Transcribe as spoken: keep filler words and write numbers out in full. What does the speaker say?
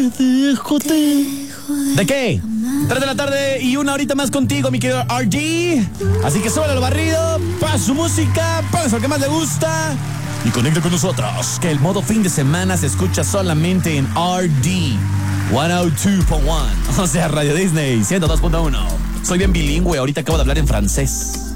Te dejo de... ¿De qué? tres de la tarde y una horita más contigo, mi querido R D. Así que súbale lo barrido, pasa su música, póngase lo que más le gusta y conecta con nosotros, que el modo fin de semana se escucha solamente en R D ciento dos punto uno, o sea, Radio Disney ciento dos punto uno. Soy bien bilingüe, ahorita acabo de hablar en francés.